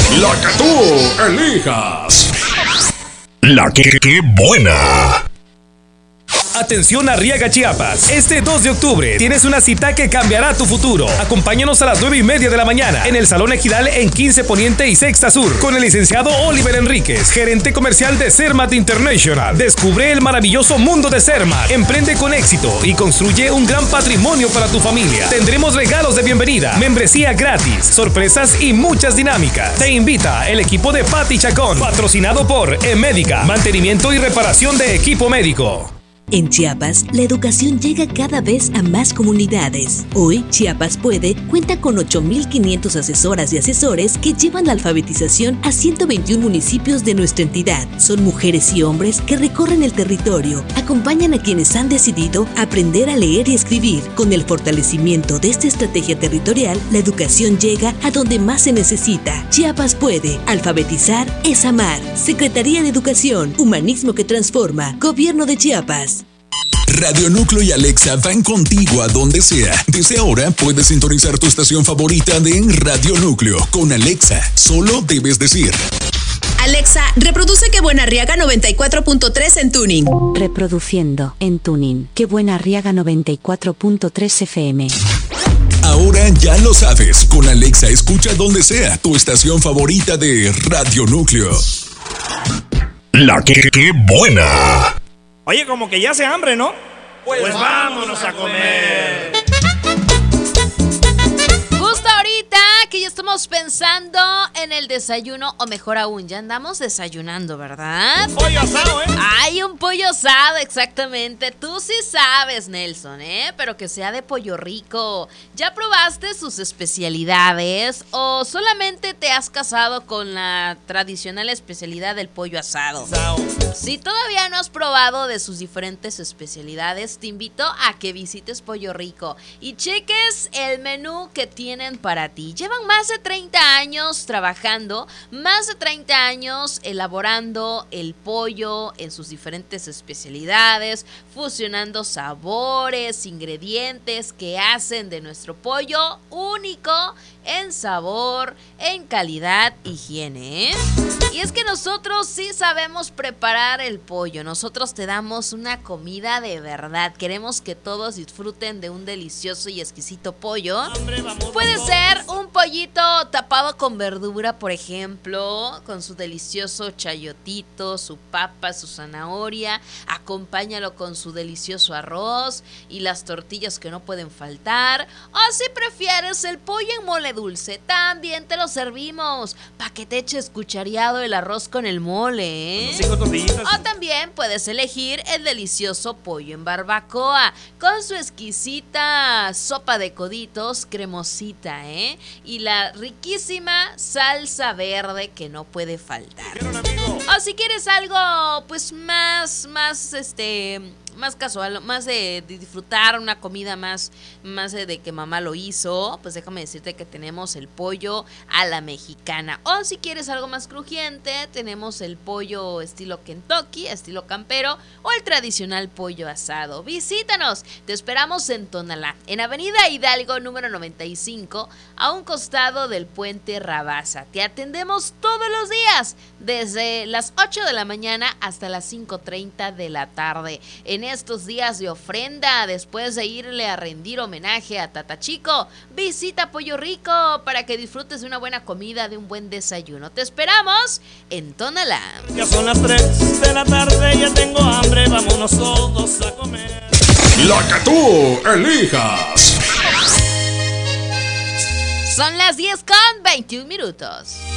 La que tú elijas. La que buena. Atención Arriaga, Chiapas. Este 2 de octubre tienes una cita que cambiará tu futuro. Acompáñanos a las 9:30 de la mañana en el Salón Ejidal en 15 Poniente y Sexta Sur con el licenciado Oliver Enríquez, gerente comercial de Cermat International. Descubre el maravilloso mundo de Cermat. Emprende con éxito y construye un gran patrimonio para tu familia. Tendremos regalos de bienvenida, membresía gratis, sorpresas y muchas dinámicas. Te invita el equipo de Pati Chacón, patrocinado por Emédica, mantenimiento y reparación de equipo médico. En Chiapas, la educación llega cada vez a más comunidades. Hoy, Chiapas Puede cuenta con 8,500 asesoras y asesores que llevan la alfabetización a 121 municipios de nuestra entidad. Son mujeres y hombres que recorren el territorio, acompañan a quienes han decidido aprender a leer y escribir. Con el fortalecimiento de esta estrategia territorial, la educación llega a donde más se necesita. Chiapas Puede. Alfabetizar es amar. Secretaría de Educación, Humanismo que Transforma. Gobierno de Chiapas. Radio Núcleo y Alexa van contigo a donde sea. Desde ahora puedes sintonizar tu estación favorita de Radio Núcleo. Con Alexa, solo debes decir: Alexa, reproduce Que Buena Arriaga 94.3 en tuning. Reproduciendo en tuning Que Buena Arriaga 94.3 FM. Ahora ya lo sabes. Con Alexa escucha donde sea tu estación favorita de Radio Núcleo. La que buena. Oye, como que ya hace hambre, ¿no? Pues vámonos a comer. Justo ahorita que ya estamos pensando en el desayuno, o mejor aún, ya andamos desayunando, ¿verdad? Un pollo asado, ¿eh? Hay un pollo asado, exactamente. Tú sí sabes, Nelson, pero que sea de pollo rico. ¿Ya probaste sus especialidades o solamente te has casado con la tradicional especialidad del pollo asado? Si todavía no has probado de sus diferentes especialidades, te invito a que visites Pollo Rico y cheques el menú que tienen para ti. Llevan más de 30 años trabajando, más de 30 años elaborando el pollo en sus diferentes especialidades, fusionando sabores, ingredientes que hacen de nuestro pollo único en sabor, en calidad, higiene, Y es que nosotros sí sabemos preparar el pollo. Nosotros te damos una comida de verdad. Queremos que todos disfruten de un delicioso y exquisito pollo. Puede ser un pollito tapado con verdura, por ejemplo, con su delicioso chayotito, su papa, su zanahoria. Acompáñalo con su delicioso arroz y las tortillas que no pueden faltar. O si prefieres el pollo en mole dulce, también te lo servimos para que te eches cuchareado el arroz con el mole, O también puedes elegir el delicioso pollo en barbacoa con su exquisita sopa de coditos cremosita, y la riquísima salsa verde que no puede faltar. O si quieres algo pues más casual, más de disfrutar una comida más de que mamá lo hizo, pues déjame decirte que tenemos el pollo a la mexicana. O si quieres algo más crujiente, tenemos el pollo estilo Kentucky, estilo campero, o el tradicional pollo asado. Visítanos, te esperamos en Tonalá, en Avenida Hidalgo número 95, a un costado del puente Rabasa. Te atendemos todos los días, desde las 8 de la mañana hasta las 5:30 de la tarde. En estos días de ofrenda, después de irle a rendir homenaje a Tata Chico, visita Pollo Rico para que disfrutes de una buena comida, de un buen desayuno. Te esperamos en Tonalá. Ya son las 3 de la tarde, ya tengo hambre, vámonos todos a comer. La que tú elijas. Son las 10:21.